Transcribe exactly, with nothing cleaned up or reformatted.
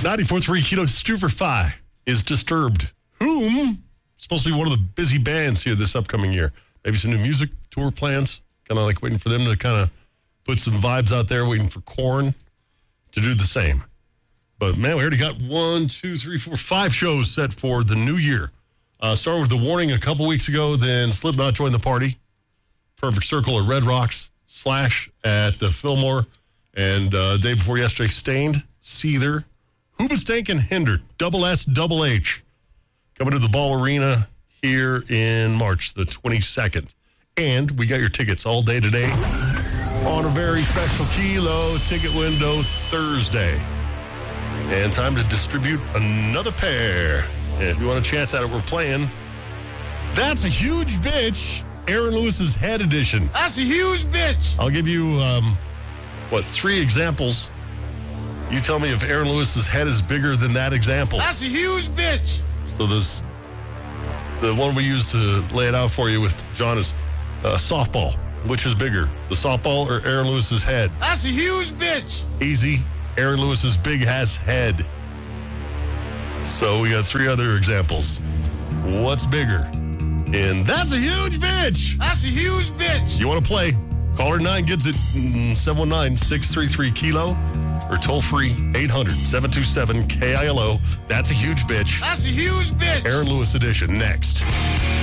ninety-four point three Kilo Stufer Fi is Disturbed. Whom? Supposed to be one of the busy bands here this upcoming year. Maybe some new music tour plans. Kind of like waiting for them to kind of put some vibes out there, waiting for Korn to do the same. But, man, we already got one, two, three, four, five shows set for the new year. Uh, started with The Warning a couple weeks ago, then Slipknot joined the party. Perfect Circle at Red Rocks, Slash at the Fillmore, and uh, day before yesterday, Stained, Seether, Hoobastank, and Hinder, Double S, Double H, coming to the Ball Arena here in March the twenty-second. And we got your tickets all day today on a very special Kilo ticket window Thursday. And time to distribute another pair. And if you want a chance at it, we're playing That's a Huge Bitch, Aaron Lewis's Head Edition. That's a huge bitch. I'll give you, um, what, three examples. You tell me if Aaron Lewis's head is bigger than that example. That's a huge bitch. So this, the one we used to lay it out for you with John is uh, softball. Which is bigger, the softball or Aaron Lewis's head? That's a huge bitch. Easy. Aaron Lewis's big ass head. So we got three other examples. What's bigger? And that's a huge bitch. That's a huge bitch. You want to play? Caller nine gets it seven one nine, six three three, Kilo or toll free eight hundred, seven two seven, K I L O. That's a huge bitch. That's a huge bitch. Aaron Lewis edition next.